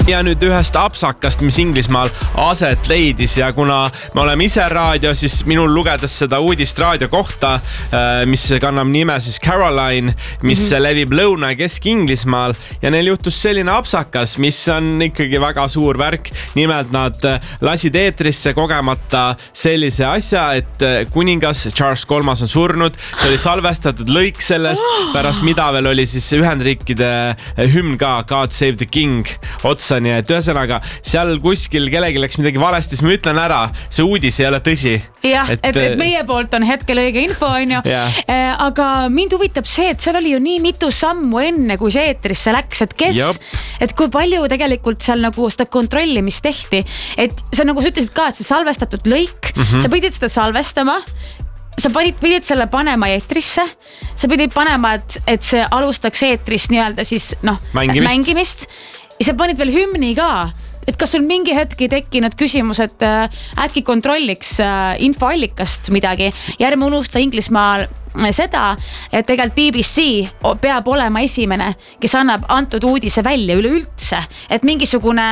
Ja nüüd ühest apsakast, mis Inglismaal aset leidis ja kuna me oleme ise raadio, siis minul lugedes seda uudist raadio kohta, mis kannab nime siis Caroline, mis levib Lõuna- ja Kesk-Inglismaal ja neil juhtus selline apsakas, mis on ikkagi väga suur värk. Nimelt nad lasid eetrisse kogemata sellise asja, et kuningas Charles III on surnud. See oli salvestatud lõik sellest, pärast mida veel oli siis Ühendriikide hümn ka God Save the King otsa. Nii et ühesõnaga, seal kuskil kellegi läks midagi valesti, siis ma ütlen ära, see uudis ei ole tõsi. Jah, et meie poolt on hetkel õige info, on ju. Aga mind huvitab see, et seal oli ju nii mitu sammu enne, kui see eetrisse läks, et kui palju tegelikult seal nagu seda kontrollimist tehti. Et sa nagu sa ütlesid ka, et see salvestatud lõik, sa pidid seda salvestama, sa pidid selle panema eetrisse, sa pidid panema, et see alustaks eetrist nii-öelda siis mängimist. Ja sa panid veel hümni ka, et kas sul mingi hetki tekkinud küsimus, et äkki kontrolliks infoallikast midagi ja ärme unusta Inglismaal seda, et tegelikult BBC peab olema esimene, kes annab antud uudise välja üleüldse, et mingisugune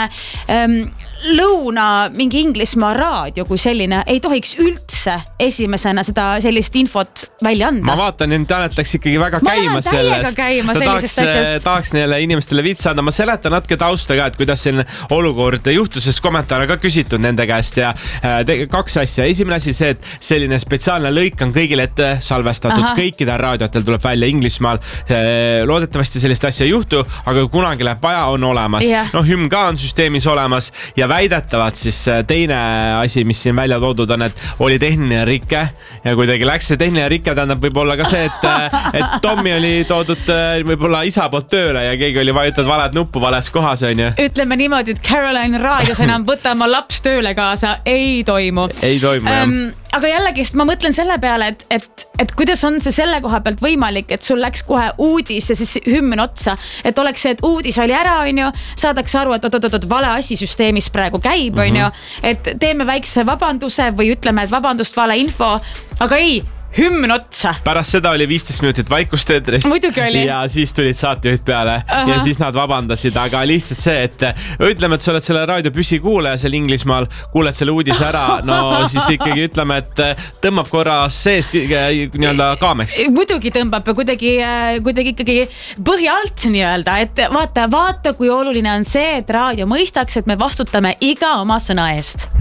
mingi Inglismaa raadio kui selline ei tohiks üldse esimesena seda sellist infot välja anda. Ma vaatan, et Janet läks ikkagi väga käima sellest. Tahaks neile inimestele vitsa anda. Ma seletan natuke tausta ka, et kuidas selline olukord juhtus, sest kommentaare ka küsitud nende käest ja kaks asja. Esimene asi see, et selline spetsiaalne lõik on kõigile ette salvestatud. Kõikidel raadiotel tuleb välja Inglismaal. Loodetavasti sellist asja ei juhtu, aga kunagi läheb vaja, on olemas. Hümn ka on süsteemis olemas ja väidetavad siis teine asi, mis siin välja toodud on, et oli tehniline rikke ja kuidagi läks see tehniline rikke, tähendab võib-olla ka see, et Tommy oli toodud võib-olla isa poolt tööle ja keegi oli vajutanud valed nuppu vales kohas, on ju. Ütleme niimoodi, et Caroline raadios enam võta oma laps tööle kaasa, ei toimu. Ei toimu, jah. Aga jällegist ma mõtlen selle peale, et kuidas on see selle koha pealt võimalik, et sul läks kohe uudis ja siis hümn otsa, et oleks see, et uudis oli ära, on ju, saadakse aru, et vale asi süsteemis praegu käib, on ju, et teeme väikse vabanduse või ütleme, et vabandust, vale info, aga ei, hümn otsa. Pärast seda oli 15 minutit vaikust eetris. Muidugi oli. Ja siis tulid saatejuhid peale ja siis nad vabandasid, aga lihtsalt see, et ütleme, et sa oled selle raadio püsikuulaja seal Inglismaal, kuuled selle uudise ära, no siis ikkagi ütleme, et tõmbab korra seest nii-öelda kaameks. Muidugi tõmbab ja kuidagi ikkagi põhja alt nii-öelda, et vaata, kui oluline on see, et raadio mõistaks, et me vastutame iga oma sõna eest.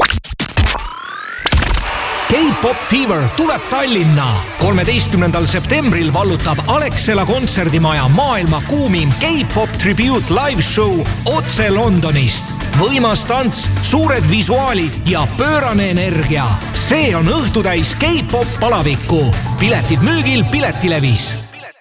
K-Pop Fever tuleb Tallinna. 13. septembril vallutab Alexela kontserdimaja maailma kuumim K-Pop Tribute Live Show otse Londonist. Võimas tants, suured visuaalid ja pöörane energia. See on õhtutäis K-Pop palavikku. Piletid müügil Piletilevis.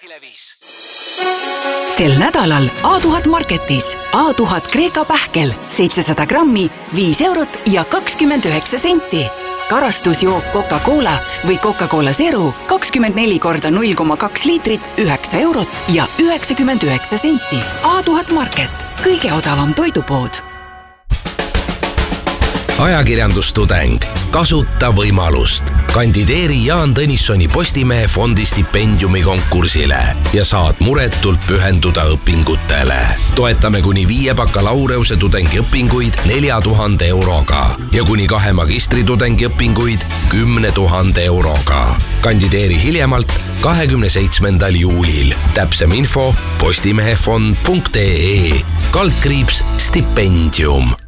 Sel nädalal A1000 Marketis A1000 Kreeka pähkel 700 grammi, 5 eurot ja 29 senti. Karastusjook Coca-Cola või Coca-Cola Zero 24 korda 0,2 liitrit, 9 eurot ja 99 senti. A1000 Market, kõige odavam toidupood. Ajakirjandustudeng, kasuta võimalust. Kandideeri Jaan Tõnissoni Postimehe fondi stipendiumi konkursile ja saad muretult pühenduda õpingutele. Toetame kuni 5 bakalaureuse tudengiõpinguid 4000 euroga ja kuni 2 magistritudengi õpinguid 10 000 euroga. Kandideeri hiljemalt 27. juulil. Täpsem info postimehefond.ee /stipendium.